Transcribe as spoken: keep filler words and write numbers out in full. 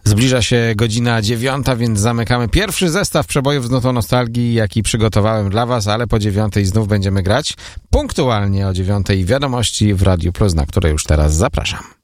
Zbliża się godzina dziewiąta, więc zamykamy pierwszy zestaw przebojów z nutą nostalgii, jaki przygotowałem dla was, ale po dziewiątej znów będziemy grać punktualnie o dziewiątej wiadomości w Radiu Plus, na które już teraz zapraszam.